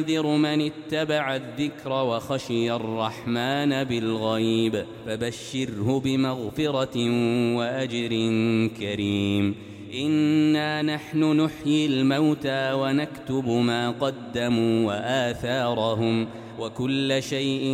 وينذر من اتبع الذكر وخشي الرحمن بالغيب فبشره بمغفرة وأجر كريم. إنا نحن نحيي الموتى ونكتب ما قدموا وآثارهم وكل شيء